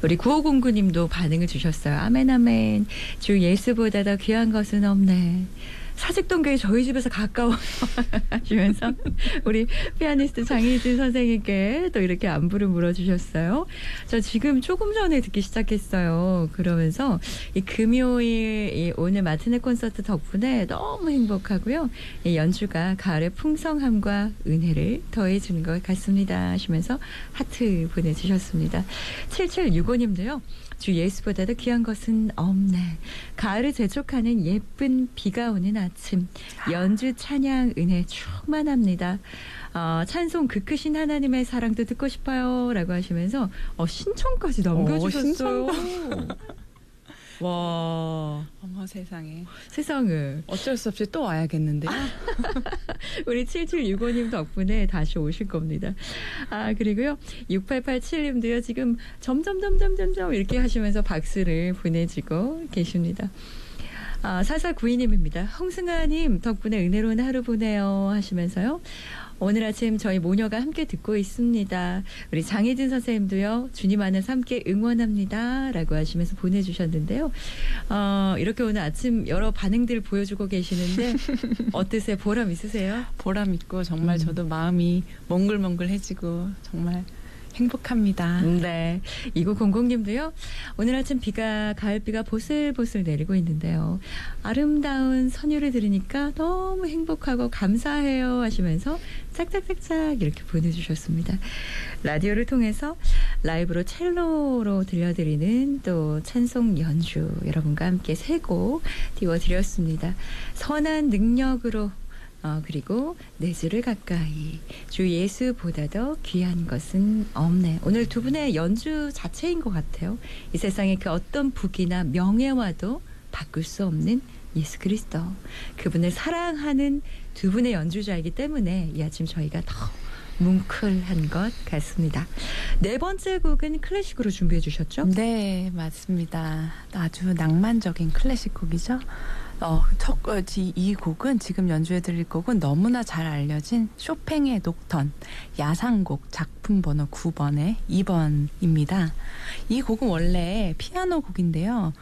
우리 9509님도 반응을 주셨어요. 아멘 아멘. 주 예수보다 더 귀한 것은 없네. 사직동교회 저희 집에서 가까워 하시면서 우리 피아니스트 장희진 선생님께 또 이렇게 안부를 물어주셨어요. 저 지금 조금 전에 듣기 시작했어요. 그러면서 이 금요일 이 오늘 마티네 콘서트 덕분에 너무 행복하고요. 이 연주가 가을의 풍성함과 은혜를 더해주는 것 같습니다 하시면서 하트 보내주셨습니다. 7765님도요. 주 예수보다도 귀한 것은 없네. 가을을 재촉하는 예쁜 비가 오는 아침. 연주 찬양 은혜 충만합니다. 찬송 그 크신 하나님의 사랑도 듣고 싶어요 라고 하시면서 신청까지 남겨주셨어요. 와, 어머 세상에. 세상을. 어쩔 수 없이 또 와야겠는데요. 우리 7765님 덕분에 다시 오실 겁니다. 그리고요. 6887님도요. 지금 점점 이렇게 하시면서 박수를 보내주고 계십니다. 4492님입니다. 홍승아님 덕분에 은혜로운 하루 보내요 하시면서요. 오늘 아침 저희 모녀가 함께 듣고 있습니다. 우리 장혜진 선생님도요. 주님 안에서 함께 응원합니다 라고 하시면서 보내주셨는데요. 이렇게 오늘 아침 여러 반응들 보여주고 계시는데 어떠세요? 보람 있으세요? 보람 있고 정말 저도 마음이 몽글몽글해지고 정말 행복합니다. 네. 2900님도요. 오늘 아침 가을비가 보슬보슬 내리고 있는데요. 아름다운 선율을 들으니까 너무 행복하고 감사해요 하시면서 짝짝짝짝 이렇게 보내주셨습니다. 라디오를 통해서 라이브로 첼로로 들려드리는 또 찬송 연주 여러분과 함께 세 곡 띄워드렸습니다. 선한 능력으로 그리고 내 주를 가까이 주 예수보다 더 귀한 것은 없네. 오늘 두 분의 연주 자체인 것 같아요. 이 세상의 그 어떤 부귀나 명예와도 바꿀 수 없는 예수 그리스도. 그분을 사랑하는 두 분의 연주자이기 때문에 이 아침 저희가 더 뭉클한 것 같습니다. 네 번째 곡은 클래식으로 준비해 주셨죠? 네, 맞습니다. 아주 낭만적인 클래식 곡이죠. 이 곡은 지금 연주해드릴 곡은 너무나 잘 알려진 쇼팽의 녹턴 야상곡 작품 번호 9번의 2번입니다. 이 곡은 원래 피아노 곡인데요.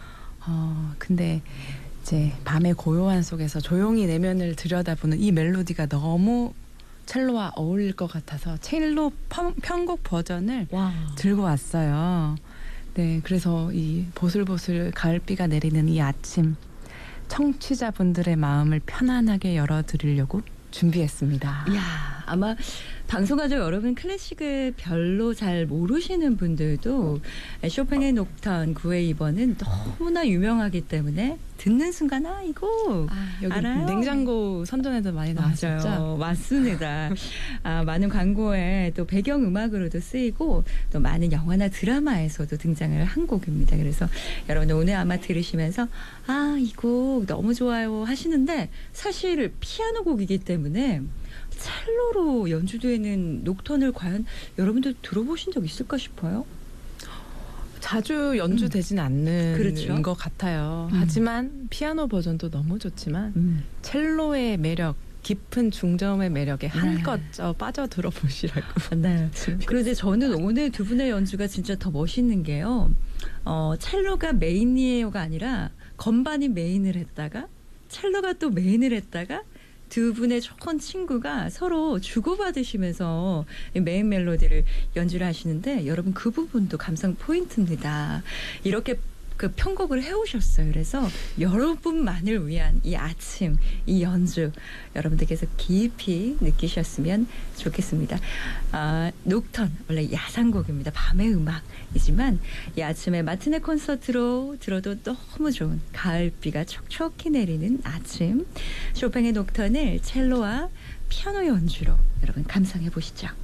근데 이제 밤의 고요한 속에서 조용히 내면을 들여다보는 이 멜로디가 너무 첼로와 어울릴 것 같아서 첼로 편곡 버전을 들고 왔어요. 네, 그래서 이 보슬보슬 가을비가 내리는 이 아침 청취자분들의 마음을 편안하게 열어드리려고 준비했습니다. 이야, 아마 방송가족 여러분 클래식을 별로 잘 모르시는 분들도 쇼팽의 녹턴 9의 2번은 너무나 유명하기 때문에 듣는 순간 이거 여기 알아요? 냉장고 선전에도 많이 나왔었죠? 맞아요. 맞습니다. 많은 광고에 또 배경음악으로도 쓰이고 또 많은 영화나 드라마에서도 등장을 한 곡입니다. 그래서 여러분 오늘 아마 들으시면서 이 곡 너무 좋아요 하시는데 사실 피아노 곡이기 때문에 첼로로 연주되는 녹턴을 과연 여러분들 들어보신 적 있을까 싶어요? 자주 연주되지는 않는 그렇죠. 것 같아요. 하지만 피아노 버전도 너무 좋지만 첼로의 매력, 깊은 중저음의 매력에 한껏 빠져 들어보시라고. 네. 그런데 저는 오늘 두 분의 연주가 진짜 더 멋있는 게요. 첼로가 메인이에요가 아니라 건반이 메인을 했다가 첼로가 또 메인을 했다가 두 분의 좋은 친구가 서로 주고받으시면서 메인 멜로디를 연주를 하시는데 여러분 그 부분도 감상 포인트입니다. 이렇게 그 편곡을 해오셨어요. 그래서 여러분만을 위한 이 아침, 이 연주 여러분들께서 깊이 느끼셨으면 좋겠습니다. 녹턴 원래 야상곡입니다. 밤의 음악이지만 이 아침에 마티네 콘서트로 들어도 너무 좋은 가을비가 촉촉히 내리는 아침 쇼팽의 녹턴을 첼로와 피아노 연주로 여러분 감상해 보시죠.